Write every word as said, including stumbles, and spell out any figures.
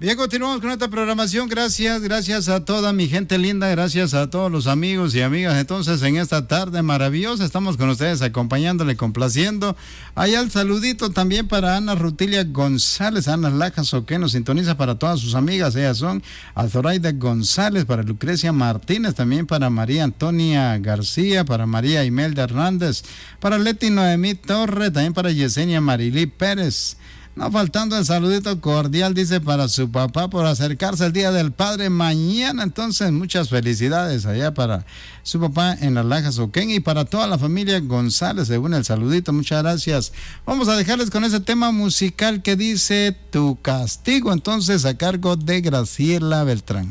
Bien, continuamos con esta programación. Gracias, gracias a toda mi gente linda, gracias a todos los amigos y amigas. Entonces, en esta tarde maravillosa, estamos con ustedes acompañándole, complaciendo. Allá el saludito también para Ana Rutilia González, Ana Lajas, que nos sintoniza para todas sus amigas. Ellas son Alzoraida González, para Lucrecia Martínez, también para María Antonia García, para María Imelda Hernández, para Leti Noemí Torre, también para Yesenia Marilí Pérez. No faltando el saludito cordial, dice, para su papá por acercarse el Día del Padre mañana. Entonces, muchas felicidades allá para su papá en las Lajas Oquén y para toda la familia González, según el saludito. Muchas gracias. Vamos a dejarles con ese tema musical que dice Tu Castigo, entonces a cargo de Graciela Beltrán.